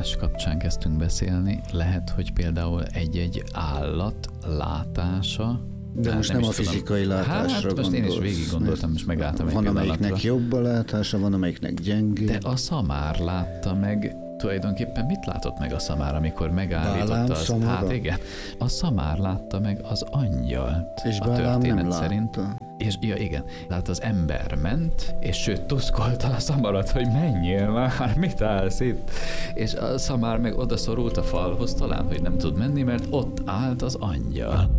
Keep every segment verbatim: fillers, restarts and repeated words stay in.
látás kapcsán kezdtünk beszélni. Lehet, hogy például egy-egy állat látása, de hát most nem, nem a fizikai tudom. látásra hát, most én is végig gondoltam, és megálltam egy Van, pillanatra. amelyiknek jobb a látása, van, amelyiknek gyengébb. De a szamár látta meg, tulajdonképpen mit látott meg a szamár, amikor megállította az... Bálám Hát igen, a szamár látta meg az angyalt. És a Bálám történet nem szerint. látta. És ja, igen, tehát az ember ment, és sőt tuszkolta a szamarat, hogy menjél már, mit állsz itt? És a szamár meg odaszorult a falhoz, talán, hogy nem tud menni, mert ott állt az angyal.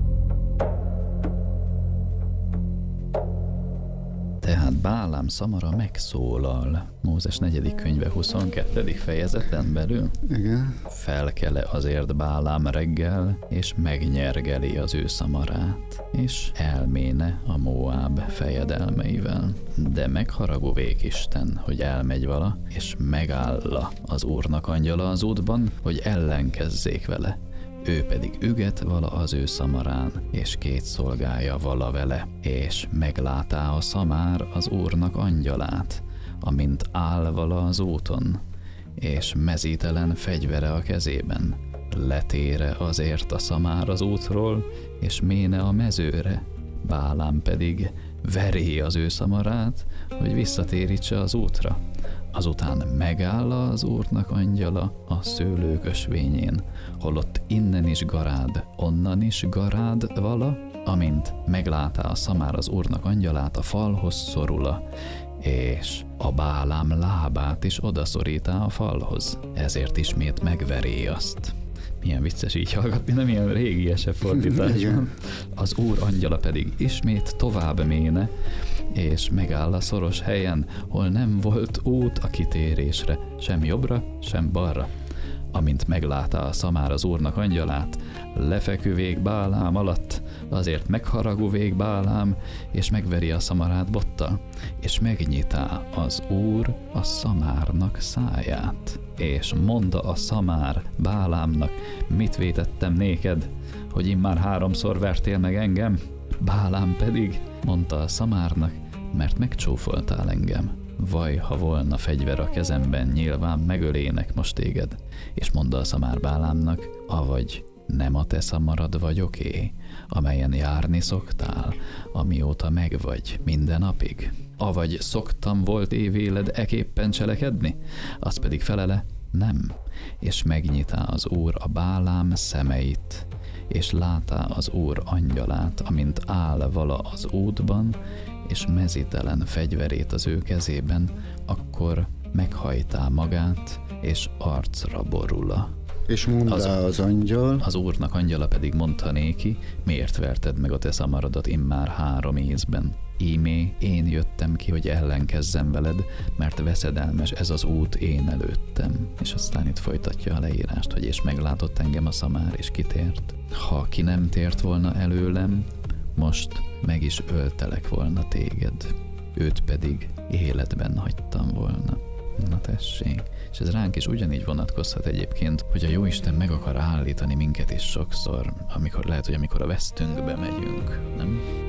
Tehát Bálám szamara megszólal. Mózes negyedik könyve huszonkettedik fejezeten belül. Igen. Felkele azért Bálám reggel, és megnyergeli az ő szamarát, és elméne a Moáb fejedelmeivel. De megharagúvék Isten, hogy elmegy vala, és megálla az Úrnak angyala az útban, hogy ellenkezzék vele. Ő pedig üget vala az ő szamarán, és két szolgája vala vele, és meglátá a szamár az Úrnak angyalát, amint áll vala az úton, és mezítelen fegyvere a kezében. Letére azért a szamár az útról, és méne a mezőre, Bálám pedig veri az ő szamarát, hogy visszatérítse az útra. Azután megáll az Úrnak angyala a szőlők ösvényén, holott innen is garád, onnan is garád vala, amint meglátá a szamár az Úrnak angyalát, a falhoz szorula, és a Bálám lábát is odaszorítá a falhoz, ezért ismét megveri azt. Milyen vicces így hallgatni, nem ilyen régiesebb fordításban. Az Úr angyala pedig ismét tovább méne, és megáll a szoros helyen, hol nem volt út a kitérésre, sem jobbra, sem balra. Amint meglátá a szamár az Úrnak angyalát, lefeküvék Bálám alatt, azért megharagúvék Bálám, és megveri a szamarát bottal, és megnyitá az Úr a szamárnak száját, és monda a szamár Bálámnak, mit vétettem néked, hogy immár háromszor vertél meg engem? Bálám pedig mondta a szamárnak, mert megcsúfoltál engem. Vaj, ha volna fegyver a kezemben, nyilván megölének most téged. És mondta a szamár Bálámnak, avagy nem a te szamarad vagyok-é, amelyen járni szoktál, amióta megvagy minden napig? Avagy szoktam volt évéled eképpen cselekedni? Az pedig felele, nem. És megnyitá az Úr a Bálám szemeit, és látá az Úr angyalát, amint áll vala az útban, és mezítelen fegyverét az ő kezében, akkor meghajtá magát, és arcra borula. És mondta az, az angyal. Az Úrnak angyala pedig mondta néki, miért verted meg a te szamaradat immár három ízben? Ímé, én jöttem ki, hogy ellenkezzem veled, mert veszedelmes ez az út én előttem. És aztán itt folytatja a leírást, hogy és meglátott engem a szamár, és kitért. Ha ki nem tért volna előlem, most meg is öltelek volna téged. Őt pedig életben hagytam volna. Na tessék. És ez ránk is ugyanígy vonatkozhat egyébként, hogy a Jóisten meg akar állítani minket is sokszor, amikor lehet, hogy amikor a vesztünkbe megyünk, nem?